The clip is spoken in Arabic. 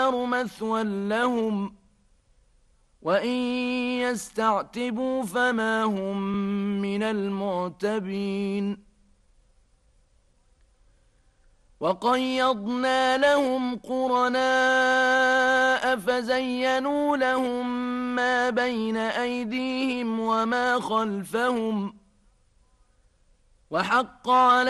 فالنار مثوى لهم وإن يستعتبوا فما هم من المعتبين وقيضنا لهم قرناء فزينوا لهم ما بين أيديهم وما خلفهم وحق عليهم